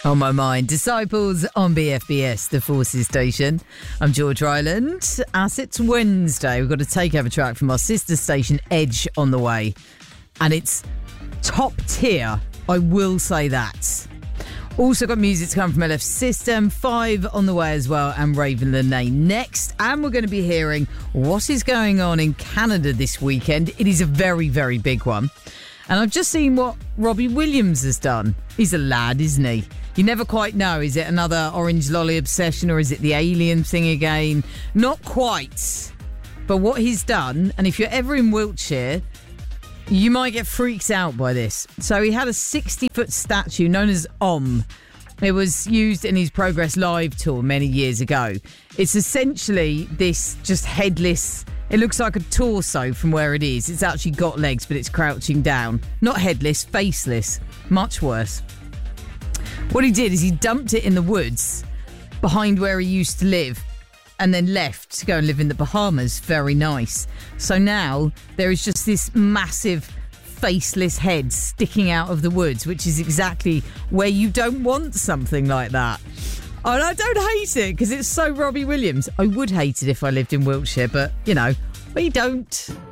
On my mind, Disciples on BFBS, the Forces station. I'm George Ryland. As it's Wednesday, we've got a takeover track from our sister station, Edge, on the way. And it's top tier, I will say that. Also got music to come from LF System, 5 on the way as well, and Raven Lenae next. And we're going to be hearing what is going on in Canada this weekend. It is a very, very big one. And I've just seen what Robbie Williams has done. He's a lad, isn't he? You never quite know. Is it another Orange Lolly obsession or is it the alien thing again? Not quite. But what he's done, and if you're ever in Wiltshire, you might get freaked out by this. So he had a 60-foot statue known as Om. It was used in his Progress Live tour many years ago. It's essentially this just headless... It looks like a torso from where it is. It's actually got legs, but it's crouching down. Not headless, faceless. Much worse. What he did is he dumped it in the woods behind where he used to live and then left to go and live in the Bahamas. Very nice. So now there is just this massive faceless head sticking out of the woods, which is exactly where you don't want something like that. And I don't hate it because it's so Robbie Williams. I would hate it if I lived in Wiltshire, but, you know, we don't.